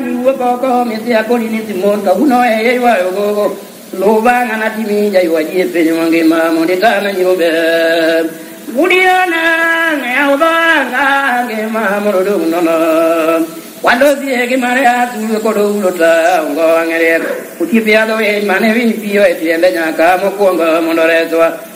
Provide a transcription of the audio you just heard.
ni woko mi sia ko ni timon ka uno e wa go lo ba ngana timi ja yo ji pe mangi ma mo de ta na yo be Budiana ne oba ga ge ma mo do no no Quando si è che marea tu ko lo ta ngo ngere uti pia do e mane vi pio e ti le nya ka mo ko ngo mo do re so